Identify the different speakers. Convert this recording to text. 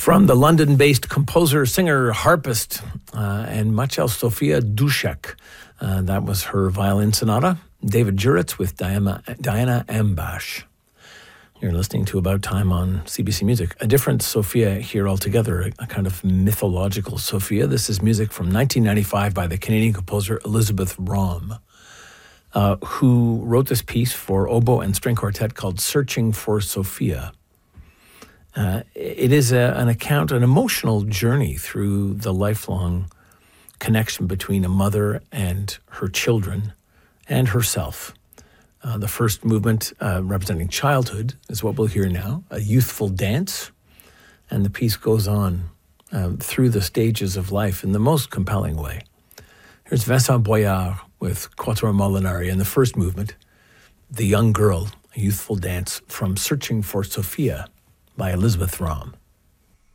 Speaker 1: From the London-based composer, singer, harpist, and much else, Sofia Dušek. That was her violin sonata. David Juritz with Diana Ambash. You're listening to About Time on CBC Music. A different Sofia here altogether, a kind of mythological Sofia. This is music from 1995 by the Canadian composer Elizabeth Raum, who wrote this piece for oboe and string quartet called Searching for Sofia. It is an account, an emotional journey through the lifelong connection between a mother and her children and herself. The first movement, representing childhood, is what we'll hear now, a youthful dance, and the piece goes on through the stages of life in the most compelling way. Here's Vincent Boyard with Quattro Molinari in the first movement, The Young Girl, a youthful dance from Searching for Sofia by Elizabeth Raum.